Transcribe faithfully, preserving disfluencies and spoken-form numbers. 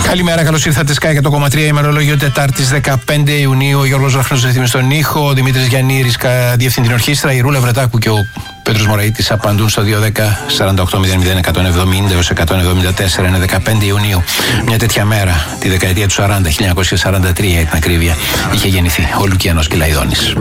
Καλημέρα, καλώς ήρθατε. Sky εκατό κόμμα τρία, ημερολόγιο Τετάρτης δεκαπέντε Ιουνίου. Ο Γιώργος Ραχνός ρυθμίζει στον ήχο, ο Δημήτρης Γιαννήρης διευθύνει την ορχήστρα, η Ρούλα Βρετάκου και ο Πέτρος Μωραΐτης απαντούν στο δύο δέκα σαράντα οκτώ μηδέν μηδέν εκατόν εβδομήντα έως εκατόν εβδομήντα τέσσερα. Είναι δεκαπέντε Ιουνίου. Μια τέτοια μέρα, τη δεκαετία του σαράντα, χίλια εννιακόσια σαράντα τρία για την ακρίβεια, είχε γεννηθεί ο Λουκιανός Κυλαϊδόνης.